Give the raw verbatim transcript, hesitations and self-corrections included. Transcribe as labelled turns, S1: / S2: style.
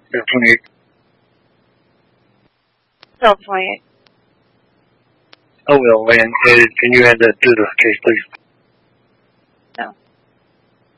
S1: Bill twenty-eight.
S2: Bill twenty-eight.
S1: Oh, well, and, and can you add that to the case, please?